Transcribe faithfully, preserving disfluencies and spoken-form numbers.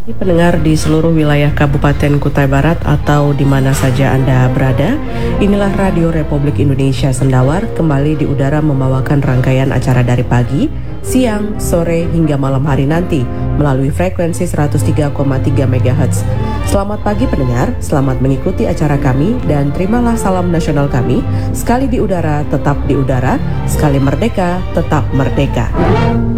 Pendengar di seluruh wilayah Kabupaten Kutai Barat atau di mana saja Anda berada, inilah Radio Republik Indonesia Sendawar kembali di udara membawakan rangkaian acara dari pagi, siang, sore hingga malam hari nanti melalui frekuensi seratus tiga koma tiga megahertz. Selamat pagi pendengar, selamat mengikuti acara kami dan terimalah salam nasional kami. Sekali di udara, tetap di udara, sekali merdeka, tetap merdeka.